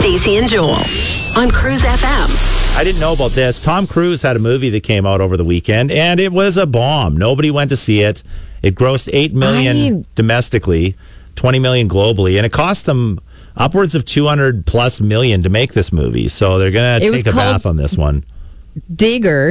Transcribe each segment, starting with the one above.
Stacey and Joel on Cruise FM. I didn't know about this. Tom Cruise had a movie that came out over the weekend, and it was a bomb. Nobody went to see it. It grossed $8 million domestically, $20 million globally, and it cost them upwards of $200+ million to make this movie. So they're going to take a bath on this one. Digger,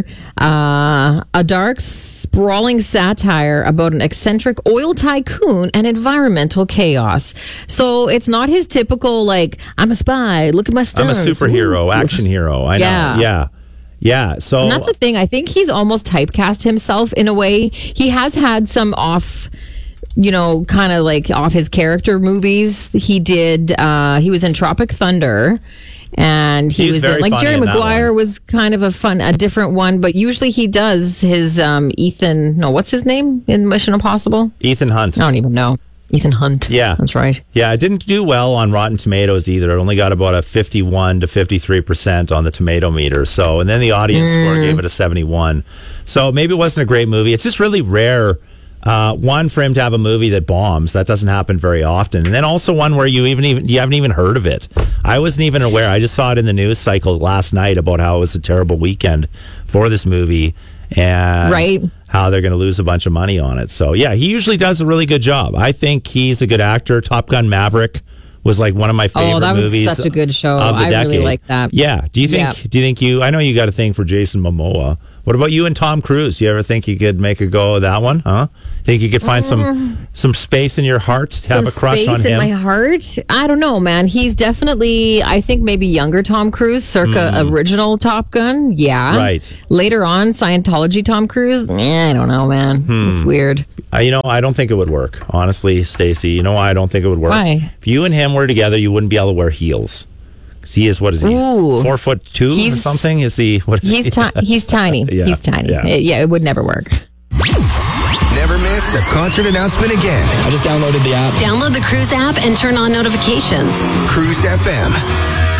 a dark, sprawling satire about an eccentric oil tycoon and environmental chaos. So it's not his typical, like, I'm a spy, look at my stunts. I'm a superhero, action hero. I know. Yeah. So and that's the thing. I think he's almost typecast himself in a way. He has had some off, kind of like off his character movies. He did, he was in Tropic Thunder. And he was in, like, Jerry Maguire was kind of a different one, but usually he does his what's his name in Mission Impossible? Ethan Hunt. I don't even know. Ethan Hunt. Yeah. That's right. Yeah, it didn't do well on Rotten Tomatoes either. It only got about a 51 to 53% on the tomato meter. So, and then the audience score gave it a 71. So maybe it wasn't a great movie. It's just really rare. One, for him to have a movie that bombs. That doesn't happen very often. And then also one where you haven't even heard of it. I wasn't even aware. I just saw it in the news cycle last night about how it was a terrible weekend for this movie and how they're going to lose a bunch of money on it. So, yeah, he usually does a really good job. I think he's a good actor. Top Gun Maverick was like one of my favorite movies. Oh, that was such a good show. I really like that. Yeah. Do you think I know you got a thing for Jason Momoa. What about you and Tom Cruise? You ever think you could make a go of that one? Huh? Think you could find some space in your heart to have a crush on him? Space in my heart? I don't know, man. He's definitely, I think maybe younger Tom Cruise, circa original Top Gun. Yeah. Right. Later on, Scientology Tom Cruise. I don't know, man. It's weird. I don't think it would work. Honestly, Stacey, you know why I don't think it would work? Why? If you and him were together, you wouldn't be able to wear heels. He is, what is he? 4'2" or something? Is he? What is he? He's tiny. He's tiny. Yeah, it would never work. Never miss a concert announcement again. I just downloaded the app. Download the Cruise app and turn on notifications. Cruise FM.